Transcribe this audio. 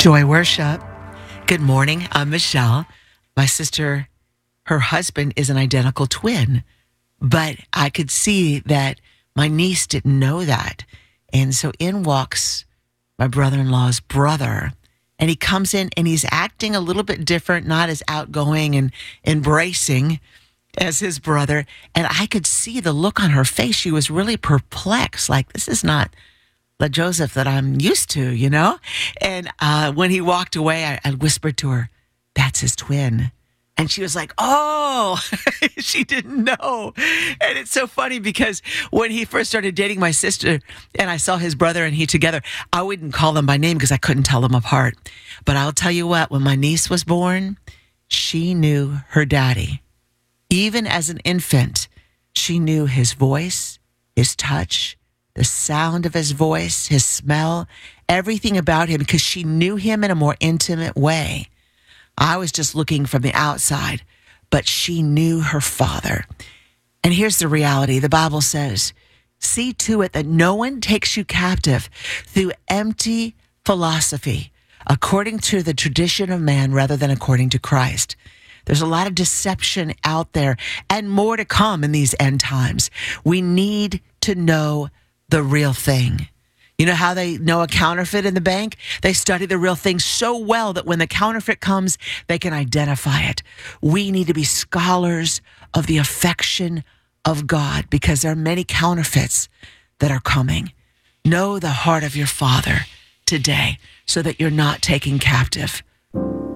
Joy Worship. Good morning. I'm Michelle. My sister, her husband is an identical twin, but I could see that my niece didn't know that. And so in walks my brother-in-law's brother, and he comes in and he's acting a little bit different, not as outgoing and embracing as his brother. And I could see the look on her face. She was really perplexed, like, this is not the Joseph that I'm used to, you know? And when he walked away, I whispered to her, that's his twin. And she was like, oh, she didn't know. And it's so funny because when he first started dating my sister and I saw his brother and he together, I wouldn't call them by name because I couldn't tell them apart. But I'll tell you what, when my niece was born, she knew her daddy. Even as an infant, she knew his voice, his touch, the sound of his voice, his smell, everything about him, because she knew him in a more intimate way. I was just looking from the outside, but she knew her father. And here's the reality. The Bible says, see to it that no one takes you captive through empty philosophy, according to the tradition of man rather than according to Christ. There's a lot of deception out there and more to come in these end times. We need to know the real thing. You know how they know a counterfeit in the bank? They study the real thing so well that when the counterfeit comes, they can identify it. We need to be scholars of the affection of God because there are many counterfeits that are coming. Know the heart of your Father today so that you're not taken captive.